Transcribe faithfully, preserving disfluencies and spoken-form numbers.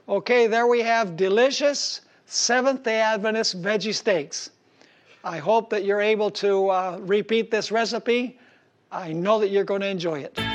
Okay, there we have delicious Seventh-day Adventist veggie steaks. I hope that you're able to uh, repeat this recipe. I know that you're going to enjoy it.